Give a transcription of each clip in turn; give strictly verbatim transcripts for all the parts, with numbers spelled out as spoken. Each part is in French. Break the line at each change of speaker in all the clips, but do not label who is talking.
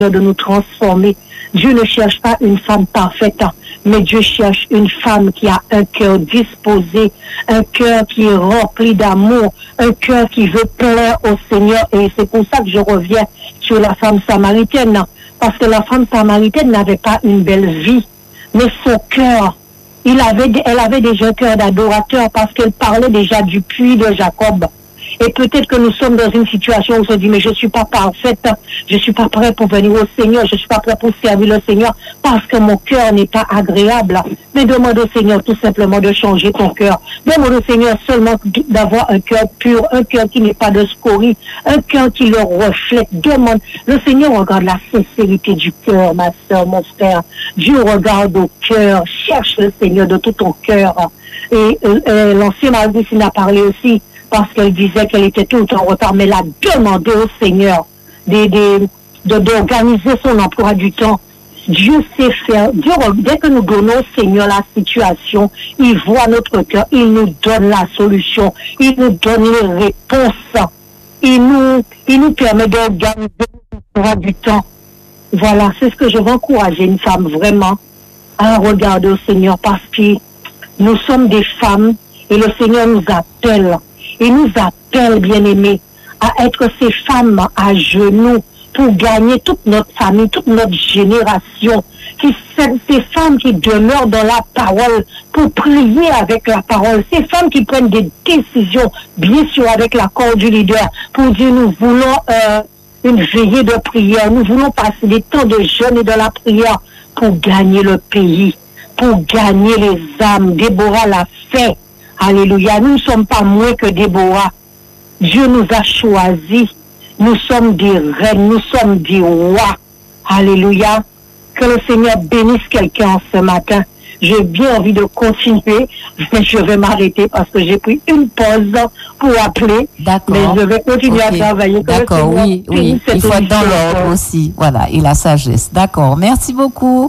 de nous transformer. Dieu ne cherche pas une femme parfaite, mais Dieu cherche une femme qui a un cœur disposé, un cœur qui est rempli d'amour, un cœur qui veut plaire au Seigneur. Et c'est pour ça que je reviens sur la femme samaritaine, parce que la femme samaritaine n'avait pas une belle vie, mais son cœur, il avait, elle avait déjà un cœur d'adorateur, parce qu'elle parlait déjà du puits de Jacob. Et peut-être que nous sommes dans une situation où on se dit, mais je suis pas parfaite, je suis pas prêt pour venir au Seigneur, je suis pas prêt pour servir le Seigneur parce que mon cœur n'est pas agréable. Mais demande au Seigneur tout simplement de changer ton cœur. Demande au Seigneur seulement d'avoir un cœur pur, un cœur qui n'est pas de scorie, un cœur qui le reflète. Demande. Le Seigneur regarde la sincérité du cœur, ma soeur, mon frère. Dieu regarde au cœur. Cherche le Seigneur de tout ton cœur. Et euh, euh, l'ancien Marie-Christine a parlé aussi, parce qu'elle disait qu'elle était tout le temps en retard, mais elle a demandé au Seigneur de, de, de, d'organiser son emploi du temps. Dieu sait faire. Dieu, dès que nous donnons au Seigneur la situation, il voit notre cœur, il nous donne la solution, il nous donne les réponses, il nous, il nous permet d'organiser l'emploi du temps. Voilà, c'est ce que je veux encourager une femme vraiment à regarder au Seigneur, parce que nous sommes des femmes et le Seigneur nous appelle. Il nous appelle, bien-aimés, à être ces femmes à genoux pour gagner toute notre famille, toute notre génération. Qui, ces femmes qui demeurent dans la parole pour prier avec la parole. Ces femmes qui prennent des décisions, bien sûr avec l'accord du leader, pour dire nous voulons euh, une veillée de prière. Nous voulons passer des temps de jeûne et de la prière pour gagner le pays, pour gagner les âmes. Déborah l'a fait. Alléluia. Nous ne sommes pas moins que Déborah. Dieu nous a choisis. Nous sommes des reines. Nous sommes des rois. Alléluia. Que le Seigneur bénisse quelqu'un ce matin. J'ai bien envie de continuer, mais je vais m'arrêter parce que j'ai pris une pause pour appeler.
D'accord.
Mais je vais continuer okay. à travailler.
D'accord, oui, oui. Il faut être dans l'ordre aussi. Voilà, et la sagesse. D'accord. Merci beaucoup.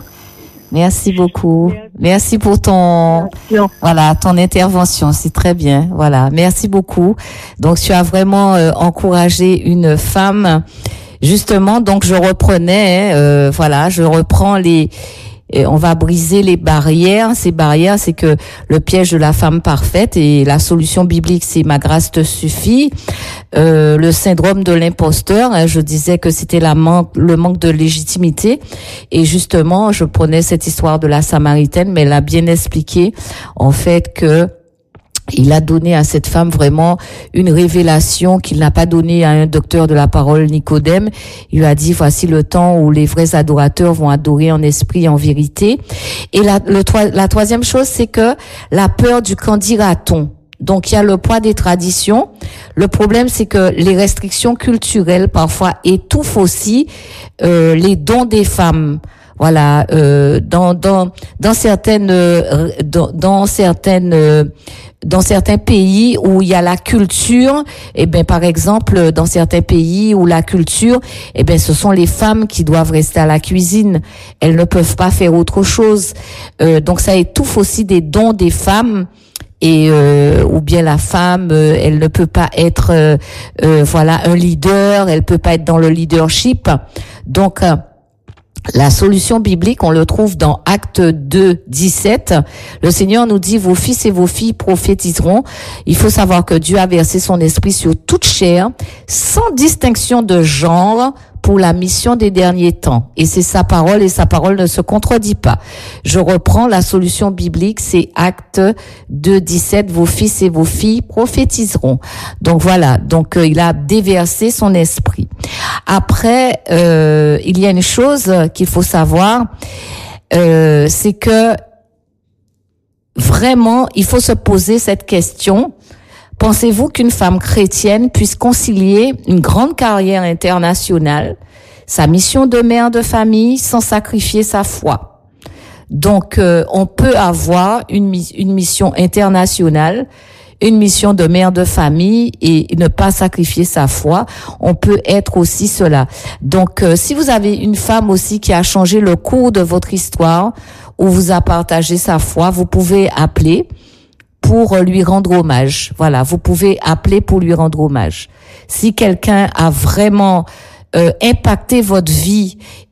Merci beaucoup. Merci, Merci pour ton, Merci. voilà, ton intervention. C'est très bien. Voilà. Merci beaucoup. Donc, tu as vraiment euh, encouragé une femme. Justement, donc, je reprenais, euh, voilà, je reprends les, et on va briser les barrières. Ces barrières, c'est que le piège de la femme parfaite, et la solution biblique, c'est ma grâce te suffit. Euh, le syndrome de l'imposteur, hein, je disais que c'était la manque, le manque de légitimité. Et justement, je prenais cette histoire de la Samaritaine, mais elle a bien expliqué, en fait, que il a donné à cette femme vraiment une révélation qu'il n'a pas donnée à un docteur de la parole, Nicodème. Il lui a dit, voici le temps où les vrais adorateurs vont adorer en esprit et en vérité. Et la, le, la troisième chose, c'est que la peur du qu'en dira-t-on. Donc, il y a le poids des traditions. Le problème, c'est que les restrictions culturelles, parfois, étouffent aussi euh, les dons des femmes. Voilà, euh, dans dans dans certaines euh, dans, dans certaines euh, dans certains pays où il y a la culture, et eh ben par exemple dans certains pays où la culture, et eh ben ce sont les femmes qui doivent rester à la cuisine, elles ne peuvent pas faire autre chose. Euh, donc ça étouffe aussi des dons des femmes. Et euh, ou bien la femme, euh, elle ne peut pas être euh, euh, voilà un leader, elle peut pas être dans le leadership. Donc euh, la solution biblique, on le trouve dans Actes deux, dix-sept. Le Seigneur nous dit, vos fils et vos filles prophétiseront. Il faut savoir que Dieu a versé son esprit sur toute chair, sans distinction de genre, pour la mission des derniers temps. Et c'est sa parole, et sa parole ne se contredit pas. Je reprends la solution biblique, c'est Actes deux, dix-sept, vos fils et vos filles prophétiseront. Donc voilà, donc euh, il a déversé son esprit. Après, euh, il y a une chose qu'il faut savoir, euh, c'est que vraiment, il faut se poser cette question. Pensez-vous qu'une femme chrétienne puisse concilier une grande carrière internationale, sa mission de mère de famille, sans sacrifier sa foi? Donc, euh, on peut avoir une, une mission internationale, une mission de mère de famille et ne pas sacrifier sa foi. On peut être aussi cela. Donc, euh, si vous avez une femme aussi qui a changé le cours de votre histoire, ou vous a partagé sa foi, vous pouvez appeler pour lui rendre hommage. Voilà, vous pouvez appeler pour lui rendre hommage. Si quelqu'un a vraiment euh, impacter votre vie